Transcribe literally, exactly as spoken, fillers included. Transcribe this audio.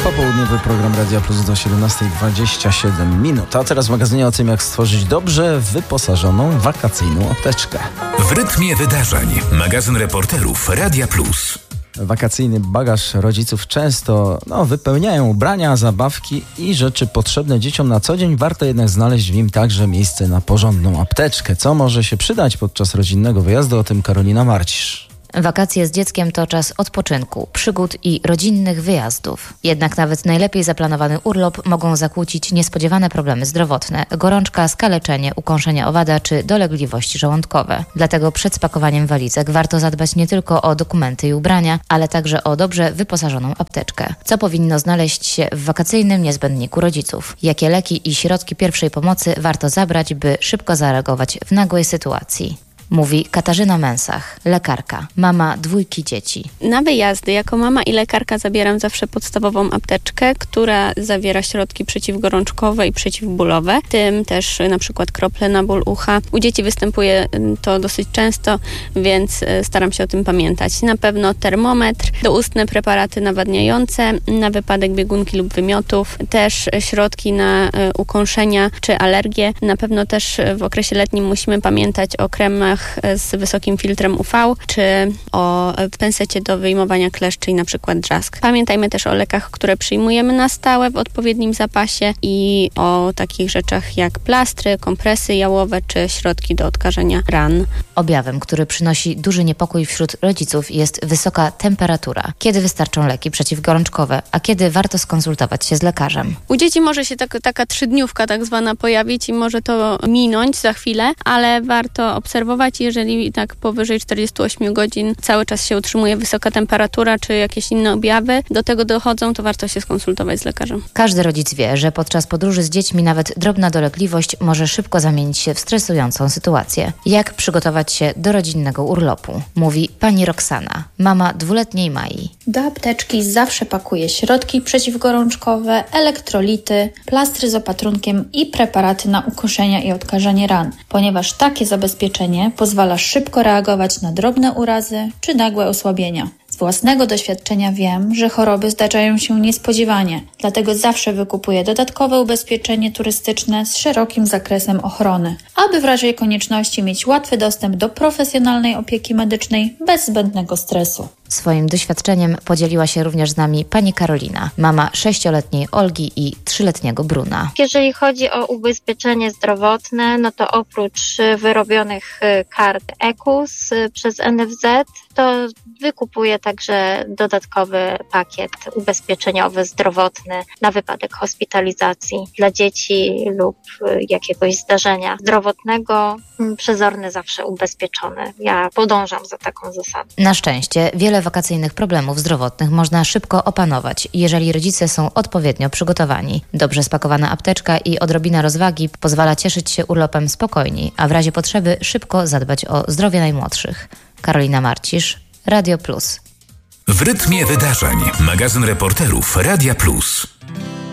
Popołudniowy program Radia Plus do siedemnastej dwadzieścia siedem minut. A teraz w magazynie o tym, jak stworzyć dobrze wyposażoną wakacyjną apteczkę. W rytmie wydarzeń. Magazyn reporterów Radia Plus. Wakacyjny bagaż rodziców często no, wypełniają ubrania, zabawki i rzeczy potrzebne dzieciom na co dzień. Warto jednak znaleźć w nim także miejsce na porządną apteczkę. Co może się przydać podczas rodzinnego wyjazdu? O tym Karolina Marcisz. Wakacje z dzieckiem to czas odpoczynku, przygód i rodzinnych wyjazdów. Jednak nawet najlepiej zaplanowany urlop mogą zakłócić niespodziewane problemy zdrowotne, gorączka, skaleczenie, ukąszenia owada czy dolegliwości żołądkowe. Dlatego przed spakowaniem walizek warto zadbać nie tylko o dokumenty i ubrania, ale także o dobrze wyposażoną apteczkę. Co powinno znaleźć się w wakacyjnym niezbędniku rodziców? Jakie leki i środki pierwszej pomocy warto zabrać, by szybko zareagować w nagłej sytuacji? Mówi Katarzyna Mensach, lekarka, mama dwójki dzieci. Na wyjazdy jako mama i lekarka zabieram zawsze podstawową apteczkę, która zawiera środki przeciwgorączkowe i przeciwbólowe, w tym też na przykład krople na ból ucha. U dzieci występuje to dosyć często, więc staram się o tym pamiętać. Na pewno termometr, doustne preparaty nawadniające na wypadek biegunki lub wymiotów, też środki na ukąszenia czy alergie. Na pewno też w okresie letnim musimy pamiętać o kremach z wysokim filtrem U V, czy o pensecie do wyjmowania kleszczy i na przykład drzask. Pamiętajmy też o lekach, które przyjmujemy na stałe w odpowiednim zapasie i o takich rzeczach jak plastry, kompresy jałowe czy środki do odkażenia ran. Objawem, który przynosi duży niepokój wśród rodziców, jest wysoka temperatura. Kiedy wystarczą leki przeciwgorączkowe, a kiedy warto skonsultować się z lekarzem? U dzieci może się tak, taka trzydniówka tak zwana pojawić i może to minąć za chwilę, ale warto obserwować. Jeżeli tak powyżej czterdzieści osiem godzin cały czas się utrzymuje wysoka temperatura czy jakieś inne objawy do tego dochodzą, to warto się skonsultować z lekarzem. Każdy rodzic wie, że podczas podróży z dziećmi nawet drobna dolegliwość może szybko zamienić się w stresującą sytuację. Jak przygotować się do rodzinnego urlopu? Mówi pani Roxana, mama dwuletniej Mai. Do apteczki zawsze pakuję środki przeciwgorączkowe, elektrolity, plastry z opatrunkiem i preparaty na ukoszenia i odkażanie ran, ponieważ takie zabezpieczenie pozwala szybko reagować na drobne urazy czy nagłe osłabienia. Z własnego doświadczenia wiem, że choroby zdarzają się niespodziewanie, dlatego zawsze wykupuję dodatkowe ubezpieczenie turystyczne z szerokim zakresem ochrony, aby w razie konieczności mieć łatwy dostęp do profesjonalnej opieki medycznej bez zbędnego stresu. Swoim doświadczeniem podzieliła się również z nami pani Karolina, mama sześcioletniej Olgi i trzyletniego Bruna. Jeżeli chodzi o ubezpieczenie zdrowotne, no to oprócz wyrobionych kart E K U S przez N F Z, to wykupuję także dodatkowy pakiet ubezpieczeniowy, zdrowotny na wypadek hospitalizacji dla dzieci lub jakiegoś zdarzenia zdrowotnego. Przezorny zawsze ubezpieczony. Ja podążam za taką zasadą. Na szczęście wiele wakacyjnych problemów zdrowotnych można szybko opanować, jeżeli rodzice są odpowiednio przygotowani. Dobrze spakowana apteczka i odrobina rozwagi pozwala cieszyć się urlopem spokojniej, a w razie potrzeby szybko zadbać o zdrowie najmłodszych. Karolina Marcisz, Radio Plus. W rytmie wydarzeń. Magazyn reporterów Radia Plus.